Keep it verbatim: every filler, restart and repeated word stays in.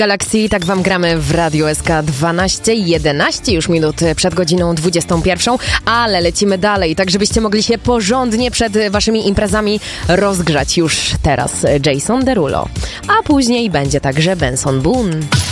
Galaxy, tak wam gramy w Radio S K dwanaście, jedenaście już minut przed godziną dwudziestą pierwszą, ale lecimy dalej, tak żebyście mogli się porządnie przed waszymi imprezami rozgrzać już teraz. Jason Derulo, a później będzie także Benson Boone.